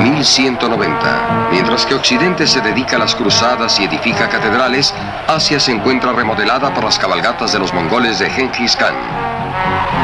1190. Mientras que Occidente se dedica a las cruzadas y edifica catedrales, Asia se encuentra remodelada por las cabalgatas de los mongoles de Genghis Khan.